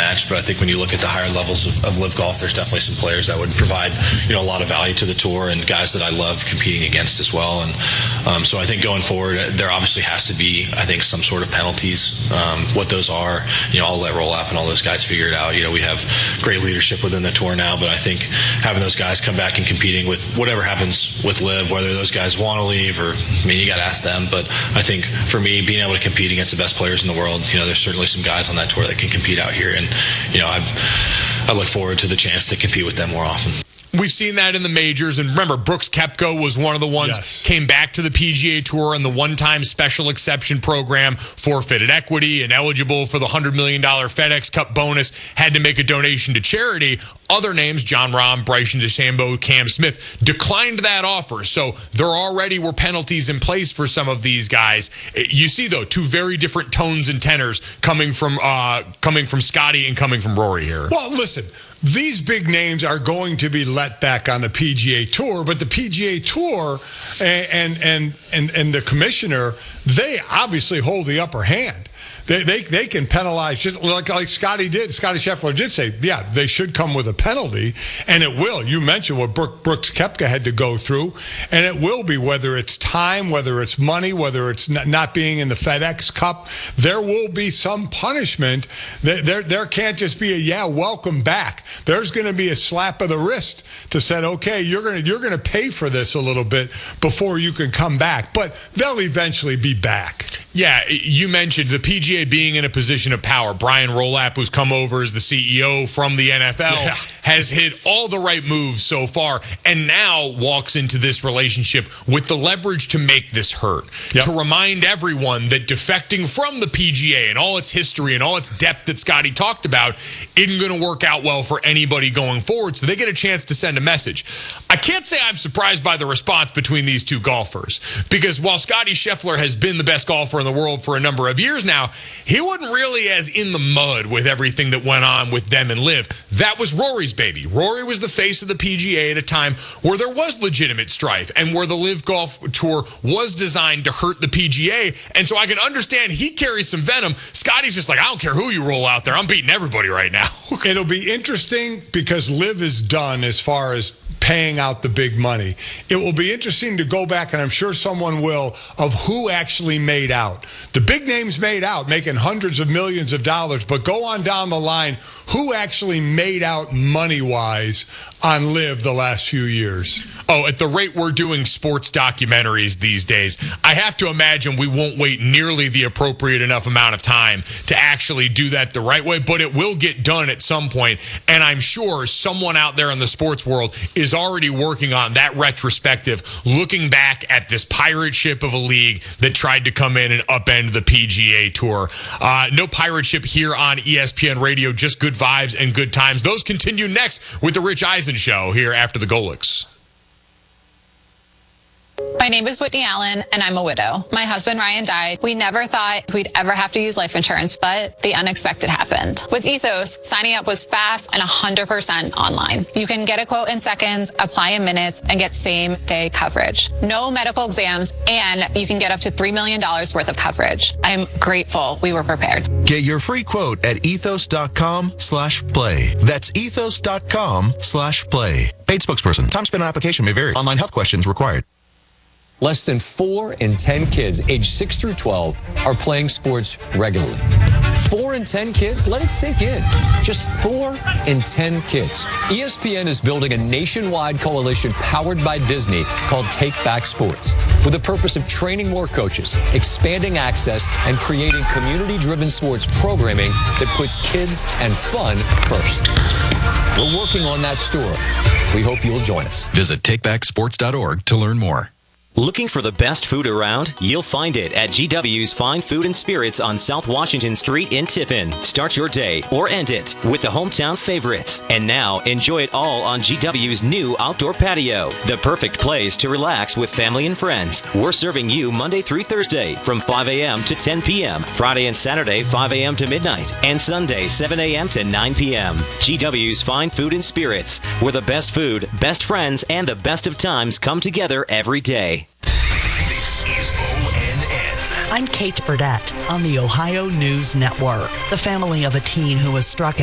matched, but I think when you look at the higher levels of LIV Golf, there's definitely some players that would provide, a lot of value to the tour, and guys that I love competing against as well. And so I think going forward, there obviously has to be, I think, some sort of penalties. What those are, I'll let Roll-Up and all those guys figure it out. We have great leadership within the tour now, but I think having those guys come back and competing with whatever happens with LIV, whether those guys want to leave or, you got to ask them. But I think for me, being able to compete against the best players in the world, there's certainly some guys on that tour that can compete out here, and I look forward to the chance to compete with them more often. We've seen that in the majors, and remember, Brooks Koepka was one of the ones, came back to the PGA Tour on the one-time special exception program, forfeited equity, and eligible for the $100 million FedEx Cup bonus, had to make a donation to charity. Other names, Jon Rahm, Bryson DeChambeau, Cam Smith, declined that offer. So there already were penalties in place for some of these guys. You see, though, two very different tones and tenors coming from Scotty and coming from Rory here. Well, listen, these big names are going to be let back on the PGA Tour, but the PGA Tour and the commissioner, they obviously hold the upper hand. They can penalize, just like Scotty did. Scotty Scheffler did say, yeah, they should come with a penalty, and it will. You mentioned what Brooks Koepka had to go through, and it will be, whether it's time, whether it's money, whether it's not being in the FedEx Cup. There will be some punishment. There can't just be welcome back. There's going to be a slap of the wrist to say, okay, you're going to pay for this a little bit before you can come back. But they'll eventually be back. Yeah, you mentioned the PGA being in a position of power. Brian Roll-Up, who's come over as the CEO from the NFL, has hit all the right moves so far, and now walks into this relationship with the leverage to make this hurt. To remind everyone that defecting from the PGA and all its history and all its depth that Scotty talked about isn't going to work out well for anybody going forward, so they get a chance to send a message. I can't say I'm surprised by the response between these two golfers, because while Scotty Scheffler has been the best golfer in the world for a number of years now, he wasn't really as in the mud with everything that went on with them and LIV. That was Rory's baby. Rory was the face of the PGA at a time where there was legitimate strife and where the LIV Golf Tour was designed to hurt the PGA. And so I can understand he carries some venom. Scotty's just like, I don't care who you roll out there. I'm beating everybody right now. It'll be interesting because LIV is done as far as paying out the big money. It will be interesting to go back, and I'm sure someone will, of who actually made out. The big names made out, making hundreds of millions of dollars, but go on down the line, who actually made out money-wise on LIV the last few years? Oh, at the rate we're doing sports documentaries these days, I have to imagine we won't wait nearly the appropriate enough amount of time to actually do that the right way, but it will get done at some point, and I'm sure someone out there in the sports world is already working on that retrospective, looking back at this pirate ship of a league that tried to come in and upend the PGA Tour. No pirate ship here on ESPN Radio, just good vibes and good times. Those continue next with the Rich Eisen Show here after the Golics. My name is Whitney Allen, and I'm a widow. My husband, Ryan, died. We never thought we'd ever have to use life insurance, but the unexpected happened. With Ethos, signing up was fast and 100% online. You can get a quote in seconds, apply in minutes, and get same-day coverage. No medical exams, and you can get up to $3 million worth of coverage. I'm grateful we were prepared. Get your free quote at ethos.com/play. That's ethos.com/play. Paid spokesperson. Time spent on application may vary. Online health questions required. Less than 4 in 10 kids aged 6 through 12 are playing sports regularly. 4 in 10 kids? Let it sink in. Just 4 in 10 kids. ESPN is building a nationwide coalition powered by Disney called Take Back Sports, with the purpose of training more coaches, expanding access, and creating community-driven sports programming that puts kids and fun first. We're working on that story. We hope you'll join us. Visit takebacksports.org to learn more. Looking for the best food around? You'll find it at GW's Fine Food and Spirits on South Washington Street in Tiffin. Start your day or end it with the hometown favorites. And now, enjoy it all on GW's new outdoor patio. The perfect place to relax with family and friends. We're serving you Monday through Thursday from 5 a.m. to 10 p.m., Friday and Saturday 5 a.m. to midnight, and Sunday 7 a.m. to 9 p.m. GW's Fine Food and Spirits, where the best food, best friends, and the best of times come together every day. This is ONN. I'm Kate Burdett on the Ohio News Network. The family of a teen who was struck